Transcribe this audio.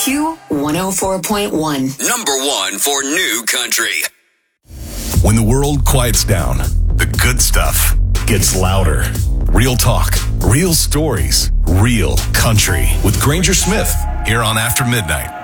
Q104.1. Number one for new country. When the world quiets down, the good stuff gets louder. Real talk, real stories, real country. With Granger Smith, here on After Midnight.